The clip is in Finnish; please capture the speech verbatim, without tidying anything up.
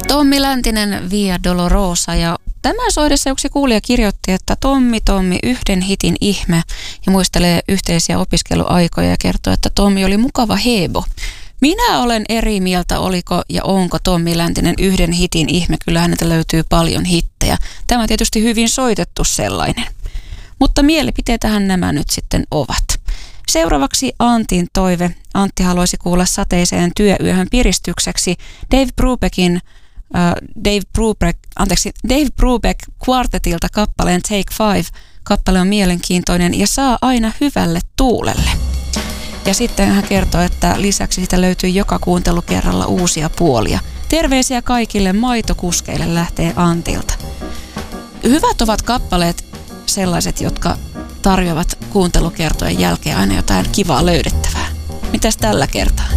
Tommi Läntinen, Via Dolorosa, ja tämän soidessa yksi kuulija kirjoitti, että Tommi, Tommi, yhden hitin ihme, ja muistelee yhteisiä opiskeluaikoja ja kertoo, että Tommi oli mukava hebo. Minä olen eri mieltä, oliko ja onko Tommi Läntinen yhden hitin ihme. Kyllä häneltä löytyy paljon hittejä. Tämä on tietysti hyvin soitettu sellainen. Mutta mielipiteitähän nämä nyt sitten ovat. Seuraavaksi Antin toive. Antti haluaisi kuulla sateiseen työyöhön piristykseksi Dave Brubeckin, äh, Dave Brubeck, anteeksi, Dave Brubeck Quartetilta kappaleen Take Five. Kappale on mielenkiintoinen ja saa aina hyvälle tuulelle. Ja sitten hän kertoo, että lisäksi sitä löytyy joka kuuntelukerralla uusia puolia. Terveisiä kaikille maitokuskeille lähtee Antilta. Hyvät ovat kappaleet sellaiset, jotka tarjoavat kuuntelukertojen jälkeen aina jotain kivaa löydettävää. Mitäs tällä kertaa?